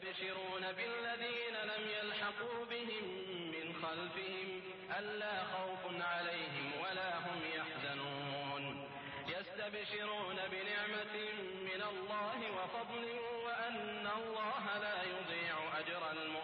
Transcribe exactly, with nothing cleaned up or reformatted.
يستبشرون بالذين لم يلحقوا بهم من خلفهم ألا خوف عليهم ولا هم يحزنون يستبشرون بنعمة من الله وفضل وأن الله لا يضيع أجر المؤمنين